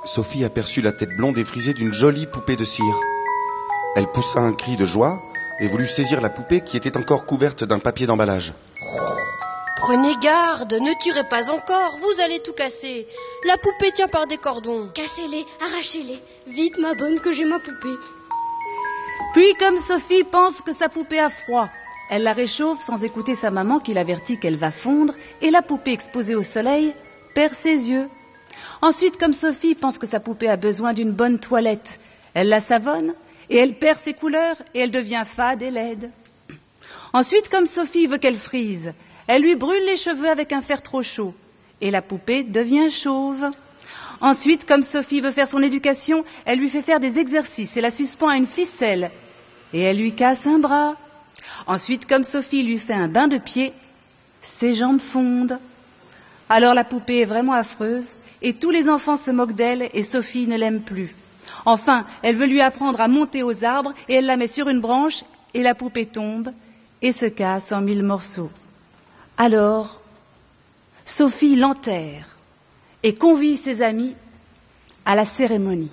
Sophie aperçut la tête blonde et frisée d'une jolie poupée de cire. Elle poussa un cri de joie et voulut saisir la poupée qui était encore couverte d'un papier d'emballage. Prenez garde, ne tirez pas encore, vous allez tout casser. La poupée tient par des cordons. Cassez-les, arrachez-les. Vite, ma bonne, que j'ai ma poupée. Puis, comme Sophie pense que sa poupée a froid, elle la réchauffe sans écouter sa maman qui l'avertit qu'elle va fondre, et la poupée exposée au soleil perd ses yeux. Ensuite, comme Sophie pense que sa poupée a besoin d'une bonne toilette, elle la savonne, et elle perd ses couleurs, et elle devient fade et laide. Ensuite, comme Sophie veut qu'elle frise, elle lui brûle les cheveux avec un fer trop chaud, et la poupée devient chauve. Ensuite, comme Sophie veut faire son éducation, elle lui fait faire des exercices et la suspend à une ficelle, et elle lui casse un bras. Ensuite, comme Sophie lui fait un bain de pied, ses jambes fondent. Alors la poupée est vraiment affreuse, et tous les enfants se moquent d'elle, et Sophie ne l'aime plus. Enfin, elle veut lui apprendre à monter aux arbres, et elle la met sur une branche, et la poupée tombe, et se casse en 1000 morceaux. Alors, Sophie l'enterre, et convie ses amis à la cérémonie.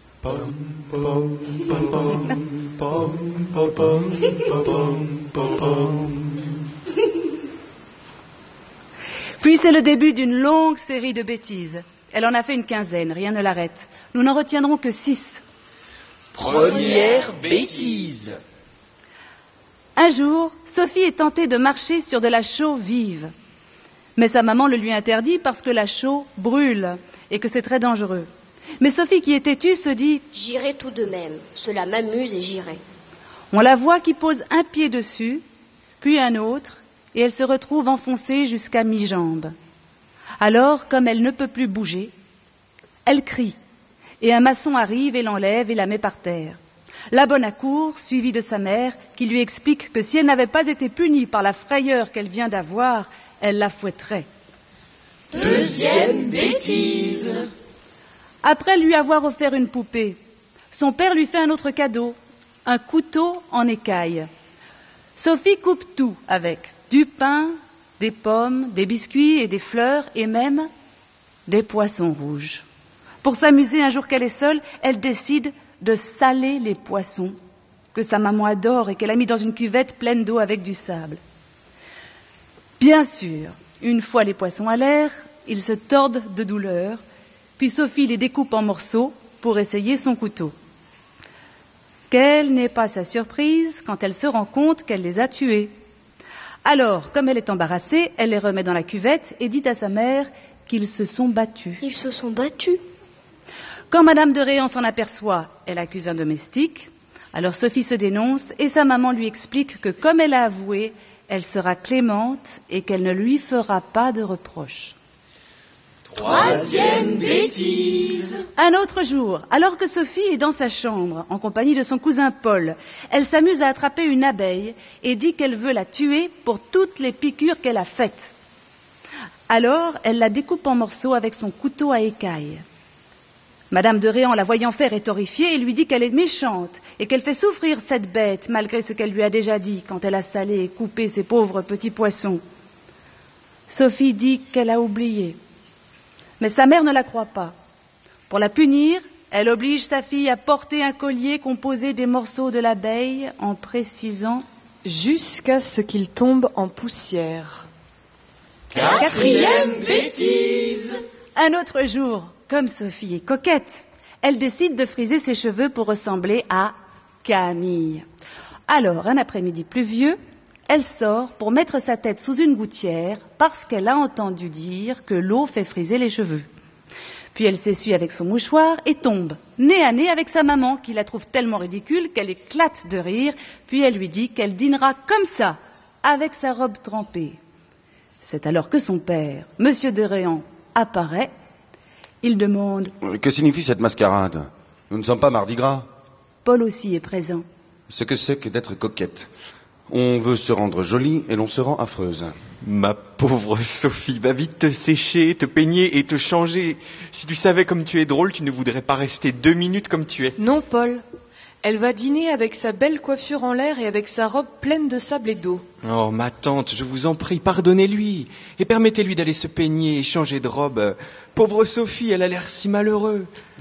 Puis c'est le début d'une longue série de bêtises. Elle en a fait une 15aine, rien ne l'arrête. Nous n'en retiendrons que 6. Première bêtise. Un jour, Sophie est tentée de marcher sur de la chaux vive. Mais sa maman le lui interdit parce que la chaux brûle et que c'est très dangereux. Mais Sophie, qui est têtue, se dit « J'irai tout de même, cela m'amuse et j'irai. » On la voit qui pose un pied dessus, puis un autre, et elle se retrouve enfoncée jusqu'à mi-jambe. Alors, comme elle ne peut plus bouger, elle crie, et un maçon arrive et l'enlève et la met par terre. La bonne accourt, suivie de sa mère, qui lui explique que si elle n'avait pas été punie par la frayeur qu'elle vient d'avoir, elle la fouetterait. Deuxième bêtise. Après lui avoir offert une poupée, son père lui fait un autre cadeau, un couteau en écaille. Sophie coupe tout avec, du pain, des pommes, des biscuits et des fleurs, et même des poissons rouges. Pour s'amuser, un jour qu'elle est seule, elle décide de saler les poissons que sa maman adore et qu'elle a mis dans une cuvette pleine d'eau avec du sable. Bien sûr, une fois les poissons à l'air, ils se tordent de douleur, puis Sophie les découpe en morceaux pour essayer son couteau. Quelle n'est pas sa surprise quand elle se rend compte qu'elle les a tués. Alors, comme elle est embarrassée, elle les remet dans la cuvette et dit à sa mère qu'ils se sont battus. Ils se sont battus. Quand Madame de Réan s'en aperçoit, elle accuse un domestique. Alors Sophie se dénonce et sa maman lui explique que comme elle a avoué, elle sera clémente et qu'elle ne lui fera pas de reproches. Troisième bêtise. Un autre jour, alors que Sophie est dans sa chambre, en compagnie de son cousin Paul, elle s'amuse à attraper une abeille et dit qu'elle veut la tuer pour toutes les piqûres qu'elle a faites. Alors, elle la découpe en morceaux avec son couteau à écaille. Madame de Réan, la voyant faire, est horrifiée et lui dit qu'elle est méchante et qu'elle fait souffrir cette bête, malgré ce qu'elle lui a déjà dit quand elle a salé et coupé ses pauvres petits poissons. Sophie dit qu'elle a oublié. Mais sa mère ne la croit pas. Pour la punir, elle oblige sa fille à porter un collier composé des morceaux de l'abeille en précisant « Jusqu'à ce qu'il tombe en poussière ». Quatrième bêtise. Un autre jour, comme Sophie est coquette, elle décide de friser ses cheveux pour ressembler à Camille. Alors, un après-midi pluvieux, elle sort pour mettre sa tête sous une gouttière parce qu'elle a entendu dire que l'eau fait friser les cheveux. Puis elle s'essuie avec son mouchoir et tombe, nez à nez avec sa maman qui la trouve tellement ridicule qu'elle éclate de rire, puis elle lui dit qu'elle dînera comme ça, avec sa robe trempée. C'est alors que son père, Monsieur de Réan, apparaît. Il demande « Que signifie cette mascarade? Nous ne sommes pas Mardi Gras. » Paul aussi est présent. Ce que c'est que d'être coquette. On veut se rendre jolie et l'on se rend affreuse. Ma pauvre Sophie, va vite te sécher, te peigner et te changer. Si tu savais comme tu es drôle, tu ne voudrais pas rester 2 minutes comme tu es. Non, Paul. Elle va dîner avec sa belle coiffure en l'air et avec sa robe pleine de sable et d'eau. Oh, ma tante, je vous en prie, pardonnez-lui. Et permettez-lui d'aller se peigner et changer de robe. Pauvre Sophie, elle a l'air si malheureuse.